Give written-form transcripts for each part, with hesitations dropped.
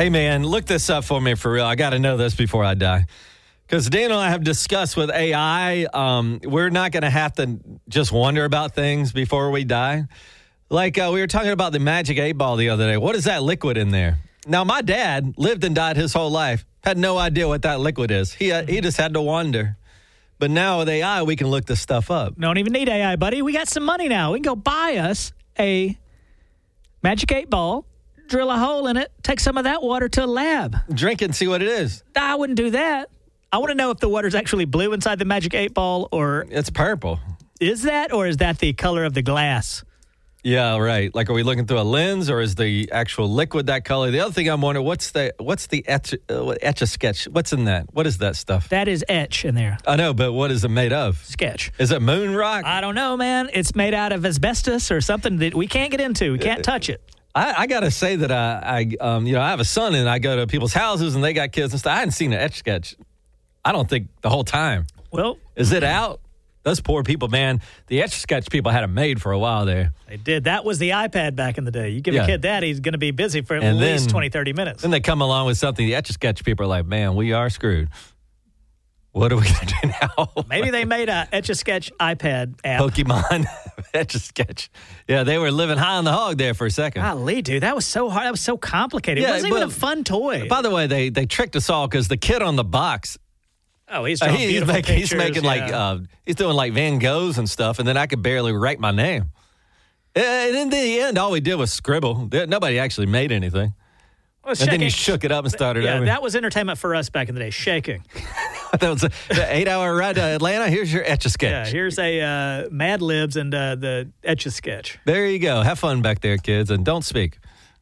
Hey, man, look this up for me for real. I got to know this before I die. Because Daniel and I have discussed with AI, we're not going to have to just wonder about things before we die. Like we were talking about the Magic 8 Ball the other day. What is that liquid in there? Now, my dad lived and died his whole life. Had no idea what that liquid is. He just had to wonder. But now with AI, we can look this stuff up. Don't even need AI, buddy. We got some money now. We can go buy us a Magic 8 Ball, drill a hole in it, take some of that water to a lab. Drink it and see what it is. I wouldn't do that. I want to know if the water's actually blue inside the Magic 8 Ball or... It's purple. Is that, or is that the color of the glass? Yeah, right. Like, are we looking through a lens, or is the actual liquid that color? The other thing I'm wondering, what's the Etch-a-Sketch? What's in that? What is that stuff? That is etch in there. I know, but what is it made of? Sketch. Is it moon rock? I don't know, man. It's made out of asbestos or something that we can't get into. We can't touch it. I got to say that I have a son, and I go to people's houses, and they got kids and stuff. I hadn't seen an Etch-a-Sketch, I don't think, the whole time. Well. Is it out? Those poor people, man. The Etch-a-Sketch people had it made for a while there. They did. That was the iPad back in the day. You give a kid that, he's going to be busy for at least 20, 30 minutes. Then they come along with something. The Etch-a-Sketch people are like, man, we are screwed. What are we going to do now? Maybe they made a Etch-a-Sketch iPad app. Pokemon Etch-a-Sketch. Yeah, they were living high on the hog there for a second. Golly, dude, that was so hard. That was so complicated. It wasn't even a fun toy. By the way, they tricked us all because the kid on the box... Oh, he's drawing beautiful pictures. He's making he's doing like Van Goghs and stuff, and then I could barely write my name. And in the end, all we did was scribble. Nobody actually made anything. Well, and then you shook it up and started over. Yeah, that was entertainment for us back in the day, shaking. That was an 8-hour ride to Atlanta. Here's your Etch-a-Sketch. Yeah, here's a Mad Libs and the Etch-a-Sketch. There you go. Have fun back there, kids, and don't speak.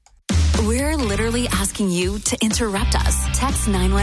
We're literally asking you to interrupt us. Text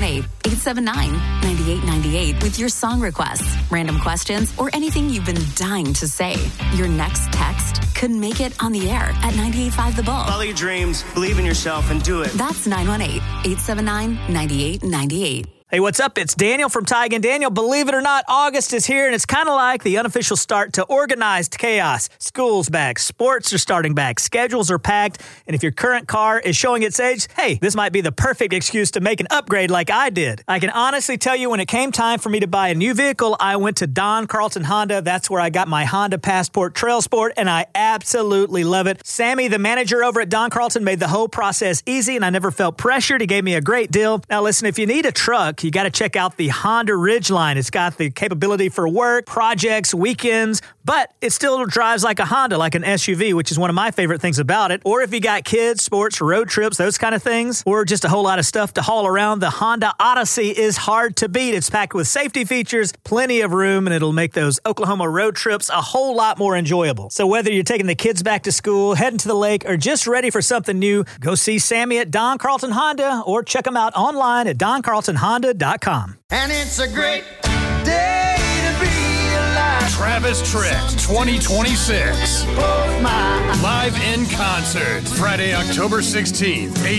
918-879-9898 with your song requests, random questions, or anything you've been dying to say. Your next text could make it on the air at 98.5 The Bull. Follow your dreams, believe in yourself, and do it. That's 918-879-9898. Hey, what's up? It's Daniel from Tig and Daniel. Believe it or not, August is here, and it's kind of like the unofficial start to organized chaos. School's back, sports are starting back, schedules are packed, and if your current car is showing its age, hey, this might be the perfect excuse to make an upgrade like I did. I can honestly tell you when it came time for me to buy a new vehicle, I went to Don Carlton Honda. That's where I got my Honda Passport Trail Sport, and I absolutely love it. Sammy, the manager over at Don Carlton, made the whole process easy, and I never felt pressured. He gave me a great deal. Now, listen, if you need a truck, you got to check out the Honda Ridgeline. It's got the capability for work, projects, weekends, but it still drives like a Honda, like an SUV, which is one of my favorite things about it. Or if you got kids, sports, road trips, those kind of things, or just a whole lot of stuff to haul around, the Honda Odyssey is hard to beat. It's packed with safety features, plenty of room, and it'll make those Oklahoma road trips a whole lot more enjoyable. So whether you're taking the kids back to school, heading to the lake, or just ready for something new, go see Sammy at Don Carlton Honda or check them out online at doncarltonhonda.com. And it's a great day to be alive. Travis Tritt 2026. Live in concert. Friday, October 16th,